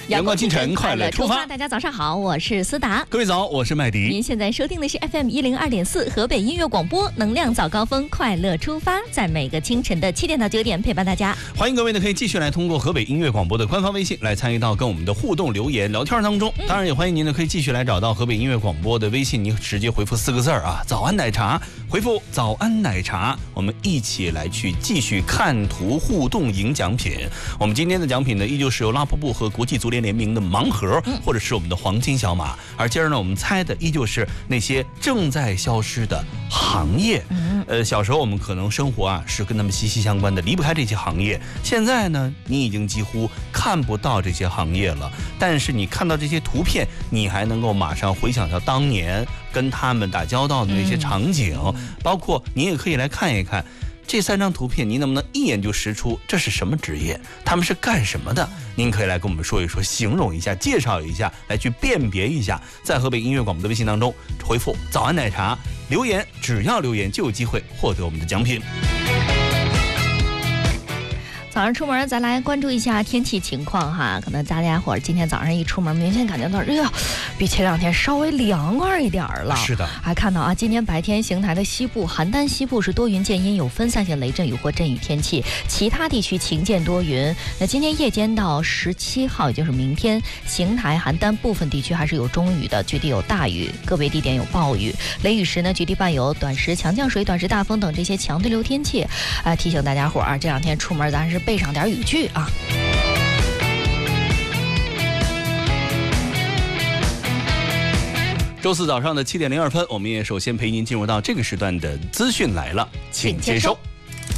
阳光清晨，快乐出发。 大家早上好，我是思达。 各位早，我是麦迪。 您现在收听的是 FM 102.4河北音乐广播，能量早高峰，快乐出发，在每个清晨的7点到9点陪伴大家。 欢迎各位呢，可以继续来通过河北音乐广播的官方微信来参与到跟我们的互动留言聊天当中。当然也欢迎您呢，可以继续来找到河北音乐广播的微信，你直接回复4个字啊，早安奶茶，回复早安奶茶，我们一起来去继续看图互动赢奖品。我们今天的奖品呢，依旧是由拉布布和国际足联联名的盲盒，或者是我们的黄金小马。而接着呢，我们猜的依旧是那些正在消失的行业。小时候我们可能生活是跟他们息息相关的，离不开这些行业。现在呢，你已经几乎看不到这些行业了，但是你看到这些图片，你还能够马上回想到当年跟他们打交道的那些场景，包括你也可以来看一看这3张图片，您能不能一眼就识出这是什么职业，他们是干什么的？您可以来跟我们说一说，形容一下，介绍一下，来去辨别一下。在河北音乐广播的微信当中回复早安奶茶留言，只要留言就有机会获得我们的奖品。 早上出门咱来关注一下天气情况哈，可能大家伙今天早上一出门，明显感觉到比前2天稍微凉快一点了。 是的， 还看到今天白天邢台的西部、邯郸西部是多云见阴，有分散性雷阵雨或阵雨天气，其他地区晴间多云。那今天夜间到17号，也就是明天，邢台、邯郸部分地区还是有中雨的，局地有大雨，个别地点有暴雨，雷雨时呢，局地伴有短时强降水、短时大风等这些强对流天气。提醒大家伙这2天出门咱是备上点雨具啊。 周四早上的7点02分，我们也首先陪您进入到这个时段的资讯来了，请接收。